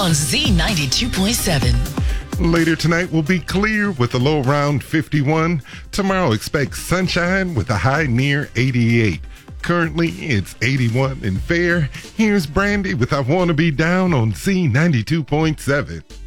on Z92.7. Later tonight will be clear with a low around 51. Tomorrow expect sunshine with a high near 88. Currently, it's 81 and fair. Here's Brandy with I Wanna Be Down on Z92.7.